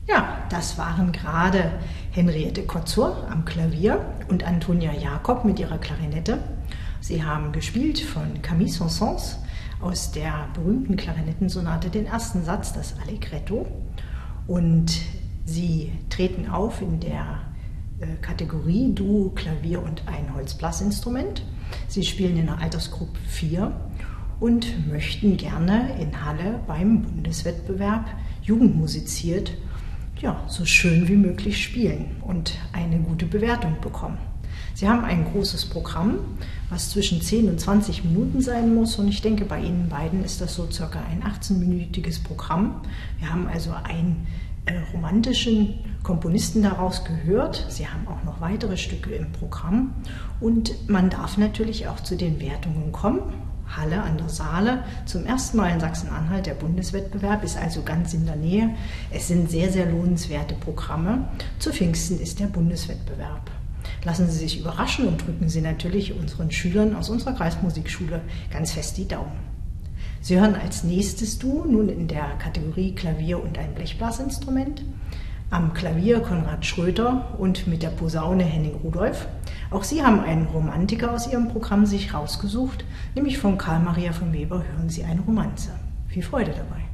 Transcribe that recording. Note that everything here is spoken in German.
Ja, das waren gerade Henriette Kotzur am Klavier und Antonia Jakob mit ihrer Klarinette. Sie haben gespielt von Camille Saint-Saëns aus der berühmten Klarinettensonate den ersten Satz, das Allegretto. Und sie treten auf in der Kategorie Duo, Klavier und ein Holzblasinstrument. Sie spielen in der Altersgruppe 4 und möchten gerne in Halle beim Bundeswettbewerb Jugendmusiziert so schön wie möglich spielen und eine gute Bewertung bekommen. Sie haben ein großes Programm, was zwischen 10 und 20 Minuten sein muss, und ich denke, bei Ihnen beiden ist das so circa ein 18-minütiges Programm. Wir haben also einen romantischen Komponisten daraus gehört. Sie haben auch noch weitere Stücke im Programm und man darf natürlich auch zu den Wertungen kommen. Halle an der Saale, zum ersten Mal in Sachsen-Anhalt der Bundeswettbewerb, ist also ganz in der Nähe. Es sind sehr, sehr lohnenswerte Programme. Zu Pfingsten ist der Bundeswettbewerb. Lassen Sie sich überraschen und drücken Sie natürlich unseren Schülern aus unserer Kreismusikschule ganz fest die Daumen. Sie hören als nächstes Duo nun in der Kategorie Klavier und ein Blechblasinstrument. Am Klavier Konrad Schröter und mit der Posaune Henning Rudolph. Auch Sie haben einen Romantiker aus Ihrem Programm sich rausgesucht, nämlich von Karl Maria von Weber hören Sie eine Romanze. Viel Freude dabei!